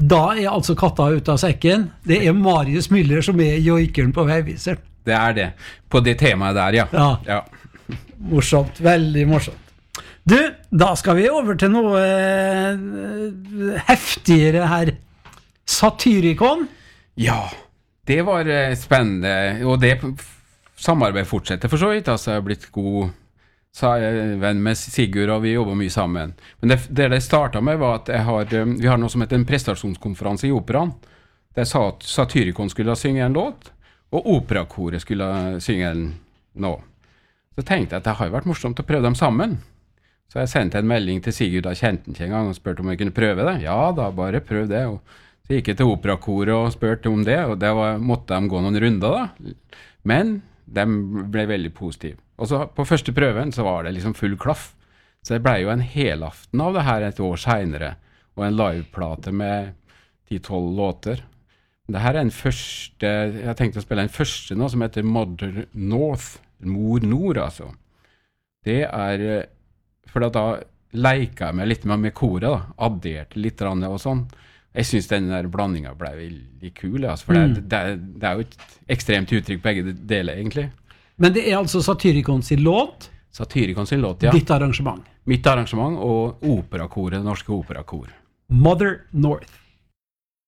Da altså katta ut av sekken. Det Marius Müller som joikeren på veiviseren. Det det. På det temaet der, ja. Ja. Morsomt, veldig morsomt. Du, da skal vi over til noe heftigere her. Satyricon? Ja, det var spennende, og det samarbeid fortsetter for så vidt. Altså, jeg har blitt god venn med Sigurd, og vi jobber mye sammen. Men det startet med var at vi har noe som heter en prestasjonskonferanse i operaen, der Satyricon skulle synge en låt, og operakoret skulle synge en nå. Så tenkte jeg at det har jo vært morsomt å prøve dem sammen. Så jeg sendte en melding til Sigurd, da kjente han ikke en gang, og spurte om jeg kunne prøve det. Ja, da bare prøv det. Og så gikk jeg til operakoret og spurte om det, og måtte de gå noen runder da. Men de ble veldig positive. Og så på første prøven så var det liksom full klaff. Så det ble jo en helaften av det her et år senere, og en liveplate med 10-12 låter. Det her en første, jeg tenkte å spille en første nå som heter Mother North, Mor Nord altså. Det for da leika jeg meg litt med koret da, adderte litt og sånn. Jeg synes den der blandingen ble veldig kul, altså, for det jo et ekstremt uttrykk begge deler egentlig. Men det altså Satyricon sin låt? Satyricon sin låt, ja. Ditt arrangement? Mitt arrangement og operakoret, det norske operakor. Mother North.